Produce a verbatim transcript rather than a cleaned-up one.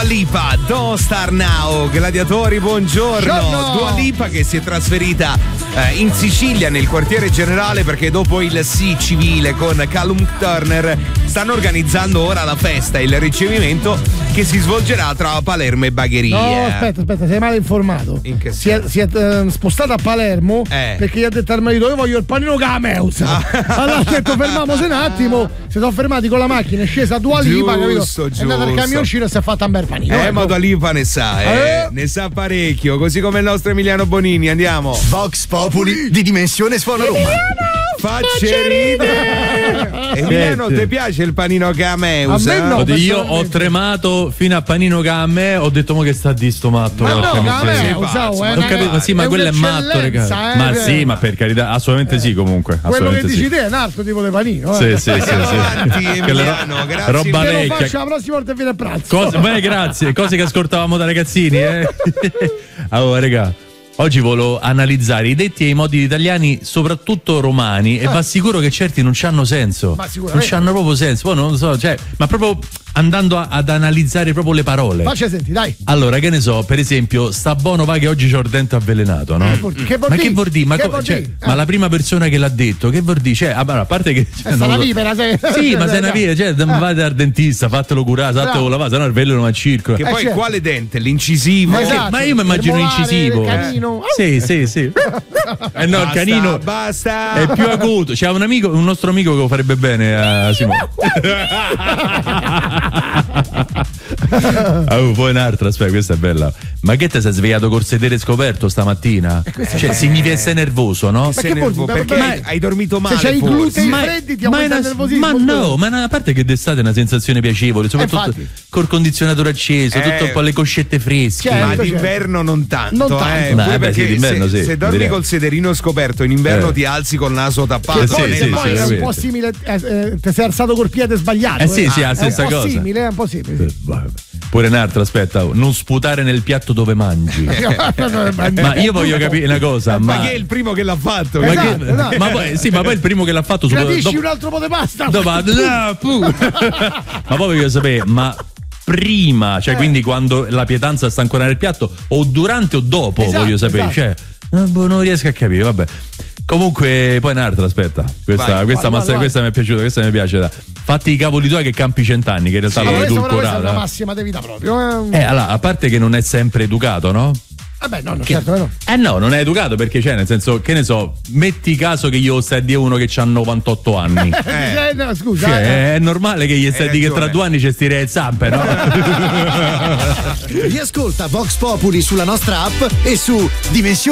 Lipa, Don't Start Now. Gladiatori, buongiorno. Buongiorno. Dua Lipa che si è trasferita eh, in Sicilia, nel quartiere generale, perché dopo il sì civile con Callum Turner stanno organizzando ora la festa, il ricevimento che si svolgerà tra Palermo e Bagheria. No, aspetta, aspetta, sei male informato. In che si è, si è eh, spostata a Palermo eh. perché gli ha detto al marito: io voglio il panino con la meusa. Ah. Allora ha detto fermiamoci un attimo, si sono fermati con la macchina, è scesa Dua Lipa, capito? Giusto, è andata al camioncino e si è fatta un bel panino. Eh, ma Dua Lipa ne sa, eh. eh. Ne sa parecchio, così come il nostro Emiliano Bonini. Andiamo. Vox Populi di dimensione Suona Roma. Facce ridere. Emiliano, ti piace il panino Cameusa? A me no, io ho tremato fino a panino che a me ho detto: ma che sta di sto matto? Ma no, Cameusa, ho capito, ma sì, ma quello è matto, raga. Eh, ma eh. sì, ma per carità, assolutamente eh. sì, comunque. Quello che dici sì. te è un altro tipo di panino. Eh. Sì, sì, sì, sì. Avanti, Emiliano, grazie. Roba Te lo vecchia. faccio la prossima volta che viene a pranzo. Cose, beh, grazie, cose che ascoltavamo da ragazzini, eh. Allora, raga, oggi volevo analizzare i detti e i modi italiani, soprattutto romani, e Ah. va sicuro che certi non c'hanno senso. Ma sicuramente. Non c'hanno proprio senso. Poi non lo so, cioè, ma proprio andando a, ad analizzare proprio le parole. Faccia senti, dai. Allora, che ne so, per esempio, sta buono va che oggi c'ho il dente avvelenato, no? Che vuol dire? Ma che vuol dire? Ma, Che co- vuol cioè, dire? ma Ah. la prima persona che l'ha detto, che vuol dire? Cioè, a, a parte che cioè, È non una lo- vipera, sei. Sì, ma sei una vipera, cioè, Ah. vai dal dentista, fatelo curare, Bravo. fatelo lavare, sennò il veleno non circola. Che Eh, poi certo. quale dente? L'incisivo? Ma Ma, esatto. ma io mi immagino Il un molare, incisivo. il canino. Sì, sì, sì. Eh no, il Basta, canino basta. è più acuto. C'è un amico, un nostro amico che lo farebbe bene a Simone. Oh, poi un'altra, aspetta, questa è bella. Ma che te sei svegliato col sedere scoperto stamattina? Cioè, significa essere nervoso, no? Sei che vuol nervo- dire? perché Ma- hai, hai dormito male? c'hai i forse. glutei Ma- freddi ti ma, è aumenta il una- nervosismo. ma no, ma a parte che d'estate è una sensazione piacevole, soprattutto infatti. col condizionatore acceso, Eh. tutto un po' le coscette fresche. Certo. Ma d'inverno non tanto, Non tanto. eh. No, Pure eh beh, perché sì, d'inverno se, sì, se dormi direi. col sederino scoperto in inverno Eh. ti alzi col naso tappato. Che sì, poi, sì, che sì, poi è un sì. po' simile, eh, eh, ti sei alzato col piede sbagliato. Eh sì, sì, è la è stessa un po' cosa. simile, è un po' simile. sì. Pure un'altra, aspetta, non sputare nel piatto dove mangi. Ma io voglio capire una cosa, ma, Ma chi è il primo che l'ha fatto? ma, Esatto, che- esatto. ma poi, sì, ma poi il primo che l'ha fatto sopra- Gradisci dopo- un altro po' di pasta? dopo- ah, puh. Ma poi voglio sapere, ma prima, cioè Eh. quindi quando la pietanza sta ancora nel piatto, o durante o dopo, Esatto, voglio sapere, esatto. cioè, eh, boh, non riesco a capire, vabbè. Comunque, poi un'altra, aspetta, questa, Vai, questa, vai, massa- vai, questa mi è piaciuta, questa mi piace. Da. Fatti i cavoli tuoi che campi cent'anni, che in realtà Sì, l'ho questa, però, questa è una edulcorata. massima di vita proprio. Eh, Eh, allora, a parte che non è sempre educato, no? Vabbè, no, no, certo, no. Eh no, non è educato perché c'è, nel senso, che ne so, metti caso che io stai di uno che ha novantotto anni. Eh, no, scusa. Cioè, eh. è normale che gli stai di che tra ragione. due anni ci stire le zampe, no? Riascolta Vox Populi sulla nostra app e su Dimensione